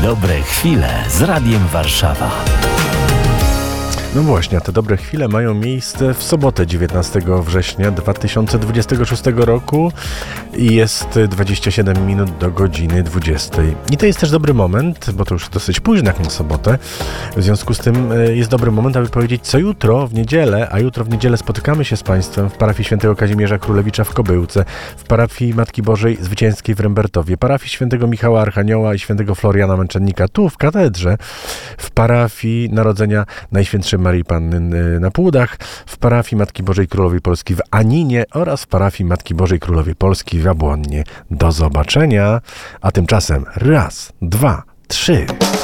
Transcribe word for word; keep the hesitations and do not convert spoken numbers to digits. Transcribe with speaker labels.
Speaker 1: Dobre chwile z Radiem Warszawa.
Speaker 2: No właśnie, a te dobre chwile mają miejsce w sobotę dziewiętnastego września dwa tysiące dwudziestego szóstego roku i jest dwadzieścia siedem minut do godziny dwudziestej. I to jest też dobry moment, bo to już dosyć późno jak na sobotę. W związku z tym jest dobry moment, aby powiedzieć, co jutro w niedzielę, a jutro w niedzielę spotykamy się z Państwem w parafii świętego Kazimierza Królewicza w Kobyłce, w parafii Matki Bożej Zwycięskiej w Rembertowie, parafii świętego Michała Archanioła i świętego Floriana Męczennika tu w katedrze, w parafii Narodzenia Najświętszej Marii Panny na Płudach, w parafii Matki Bożej Królowej Polski w Aninie oraz w parafii Matki Bożej Królowej Polski w Jabłonnie. Do zobaczenia, a tymczasem raz, dwa, trzy.